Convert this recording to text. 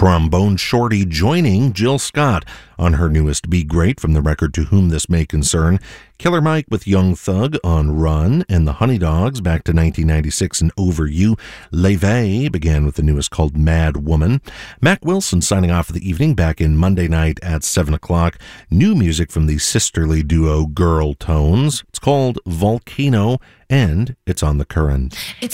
Trombone Shorty joining Jill Scott on her newest Be Great from the record To Whom This May Concern. Killer Mike with Young Thug on Run, and the Honey Dogs back to 1996 and Over You. Leve began with the newest called Mad Woman. Mac Wilson signing off for the evening back in Monday night at 7 o'clock. New music from the sisterly duo Girl Tones. It's called Volcano, and it's on The Current.